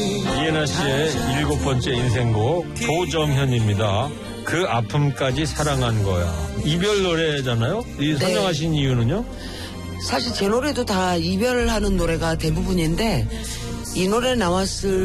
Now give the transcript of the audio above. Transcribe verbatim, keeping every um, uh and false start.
이은하 씨의 일곱 번째 인생곡 도정현입니다. 그 아픔까지 사랑한 거야. 이별 노래잖아요? 이 선정하신 네. 이유는요? 사실 제 노래도 다 이별하는 노래가 대부분인데 이 노래 나왔을